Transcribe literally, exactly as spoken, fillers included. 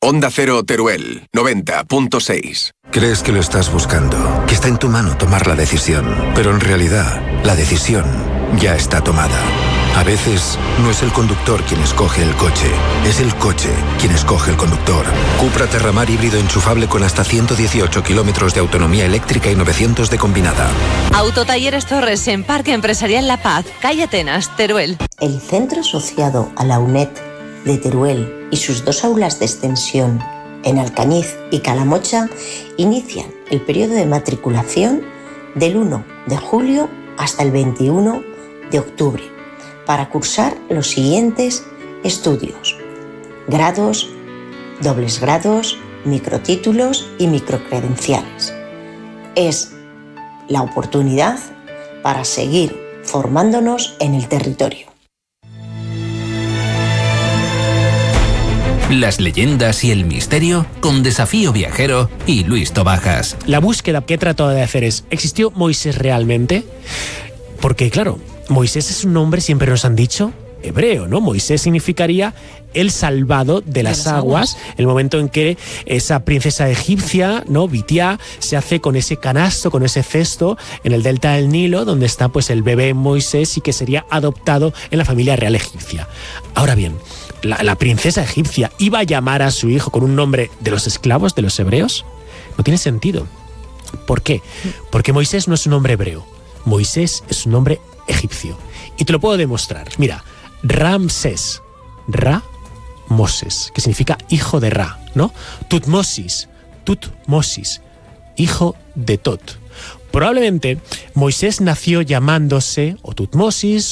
Onda Cero Teruel, noventa punto seis. Crees que lo estás buscando, que está en tu mano tomar la decisión, pero en realidad, la decisión ya está tomada. A veces, no es el conductor quien escoge el coche, es el coche quien escoge el conductor. Cupra Terramar híbrido enchufable con hasta ciento dieciocho kilómetros de autonomía eléctrica y novecientos de combinada. Autotalleres Torres en Parque Empresarial La Paz, calle Atenas, Teruel. El centro asociado a la UNED de Teruel y sus dos aulas de extensión en Alcañiz y Calamocha inician el periodo de matriculación del uno de julio hasta el veintiuno de octubre para cursar los siguientes estudios: grados, dobles grados, microtítulos y microcredenciales. Es la oportunidad para seguir formándonos en el territorio. Las leyendas y el misterio con Desafío Viajero y Luis Tobajas. La búsqueda que he tratado de hacer es, ¿existió Moisés realmente? Porque claro, Moisés es un nombre, siempre nos han dicho, hebreo, ¿no? Moisés significaría el salvado de las, de las aguas, aguas, el momento en que esa princesa egipcia, ¿no? Bitiá, se hace con ese canasto, con ese cesto en el delta del Nilo, donde está pues el bebé Moisés y que sería adoptado en la familia real egipcia. Ahora bien, la, la princesa egipcia iba a llamar a su hijo con un nombre de los esclavos, de los hebreos. No tiene sentido. ¿Por qué? Porque Moisés no es un nombre hebreo. Moisés es un nombre egipcio. Y te lo puedo demostrar. Mira, Ramsés, Ra, Moses, que significa hijo de Ra, ¿no? Tutmosis, Tutmosis, hijo de Tot. Probablemente Moisés nació llamándose o Tutmosis